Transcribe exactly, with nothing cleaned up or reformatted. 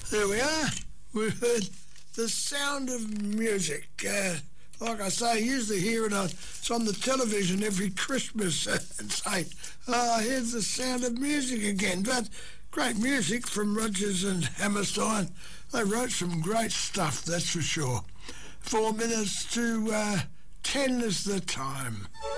There we are. We heard The Sound of Music. Uh, like I say, I usually hear it on, it's on the television every Christmas uh, and say, oh, here's the sound of music again. But great music from Rodgers and Hammerstein. They wrote some great stuff, that's for sure. Four minutes to uh, ten is the time.